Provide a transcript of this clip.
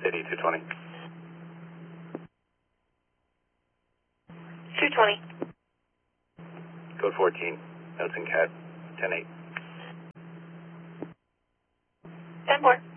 City 220. 220. Code 14. Notes and CAD 10-8. 10-4.